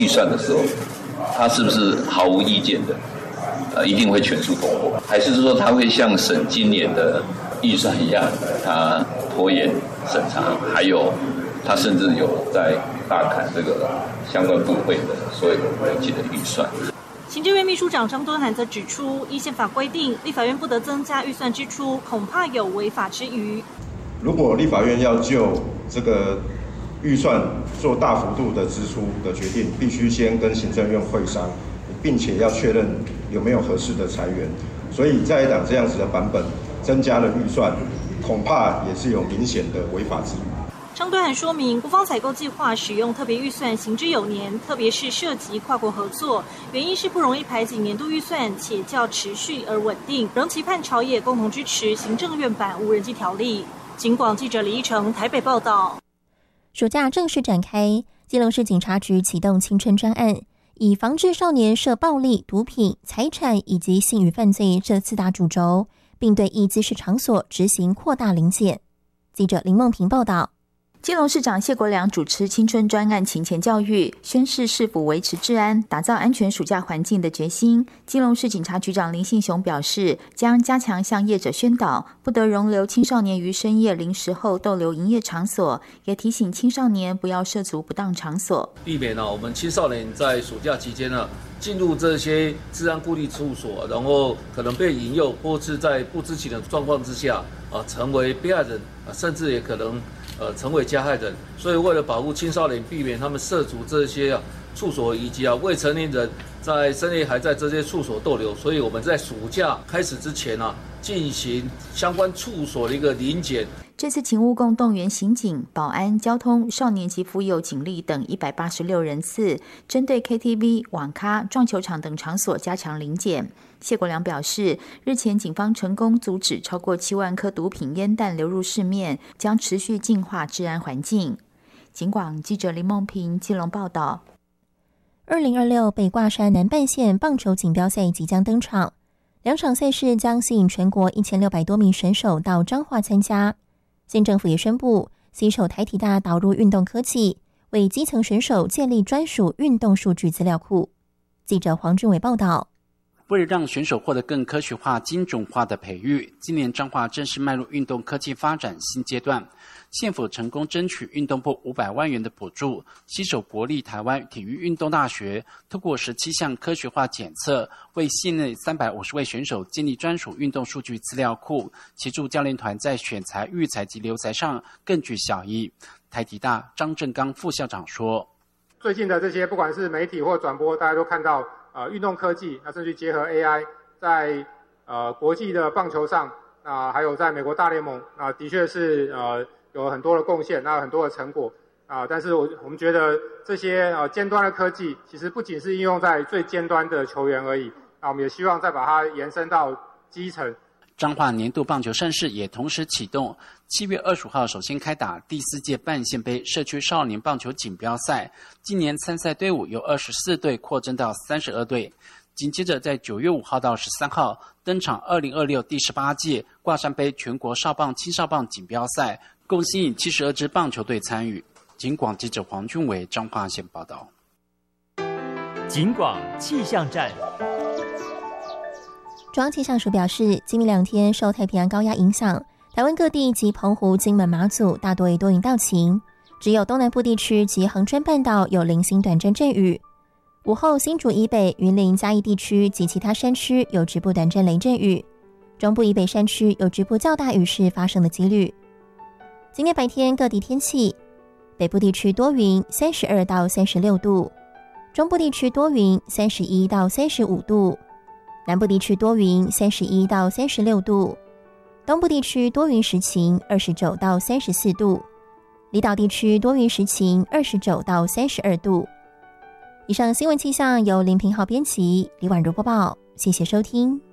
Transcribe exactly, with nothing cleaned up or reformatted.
预算的时候，他是不是毫无意见的，呃，一定会全数通过，还是说他会像审今年的预算一样，他拖延审查，还有他甚至有在大砍这个相关部会的所有累计的预算。 行政院秘书长张敦涵则指出，依宪法规定，立法院不得增加预算支出，恐怕有违法之余。 如果立法院要就这个预算做大幅度的支出的决定，必须先跟行政院会商，并且要确认有没有合适的财源。所以在野党这样子的版本增加了预算，恐怕也是有明显的违法之余。 张敦涵说明，国防采购计划使用特别预算行之有年，特别是涉及跨国合作，原因是不容易排挤年度预算，且较持续而稳定，仍期盼朝野共同支持行政院版无人机条例。警广记者李一成台北报道。 暑假正式展开，基隆市警察局启动青春专案，以防治少年涉暴力、毒品、财产以及性与犯罪这四大主轴，并对易滋事场所执行扩大临检。记者林梦平报道。 基隆市长谢国良主持青春专案勤前教育，宣示市府维持治安、打造安全暑假环境的决心。基隆市警察局长林信雄表示，将加强向业者宣导，不得容留青少年于深夜零时后逗留营业场所，也提醒青少年不要涉足不当场所， 避免呢我们青少年在暑假期间呢进入这些治安顾虑处所，然后可能被引诱，或是在不知情的状况之下啊成为被害人啊，甚至也可能。呃，成为加害人，所以为了保护青少年，避免他们涉足这些啊处所，以及啊未成年人在深夜还在这些处所逗留，所以我们在暑假开始之前啊，进行相关处所的一个临检。 这次勤务共动员刑警、保安、交通、少年及妇幼警力等一百八十六人次，针对 K T V、网咖、撞球场等场所加强临检。谢国良表示，日前警方成功阻止超过七万颗毒品烟弹流入市面，将持续净化治安环境。警广记者林梦平基隆报道。 二零二六北挂山南半线棒球锦标赛即将登场，两场赛事将吸引全国一千六百多名选手到彰化参加。县政府也宣布，携手台体大导入运动科技，为基层选手建立专属运动数据资料库。记者黄俊伟报道。 为了让选手获得更科学化、精准化的培育，今年彰化正式迈入运动科技发展新阶段。县府成功争取运动部五百万元的补助，携手国立台湾体育运动大学，透过十七项科学化检测，为县内三百五十位选手建立专属运动数据资料库，协助教练团在选材、育才及留才上更具效益。台体大张正刚副校长说：“ 最近的这些不管是媒体或转播，大家都看到。”呃，运动科技，那甚至结合 A I， 在呃国际的棒球上，那、呃、还有在美国大联盟，那、呃、的确是呃有很多的贡献，那有很多的成果啊、呃。但是我我们觉得这些呃尖端的科技，其实不仅是应用在最尖端的球员而已，那我们也希望再把它延伸到基层。 彰化年度棒球盛事也同时启动，七月二十五号首先开打第四届半县杯社区少年棒球锦标赛。今年参赛队伍由二十四队扩增到三十二队。紧接着在九月五号到十三号登场二零二六第十八届挂山杯全国少棒青少棒锦标赛，共吸引七十二支棒球队参与。警广记者黄俊伟彰化县报道。 警广气象站。 中央气象署表示，今明两天受太平洋高压影响，台湾各地及澎湖、金门、马祖大多为多云到晴，只有东南部地区及恒春半岛有零星短暂阵雨。午后新竹以北、云林嘉义地区及其他山区有局部短暂雷阵雨，中部以北山区有局部较大雨势发生的几率。今天白天各地天气，北部地区多云，三十二到三十六度；中部地区多云，三十一到三十五度。南部地区多云，三十一到三十六度；东部地区多云时晴，二十九到三十四度；离岛地区多云时晴，二十九到三十二度。以上新闻气象由林平浩编辑，李婉如播报，谢谢收听。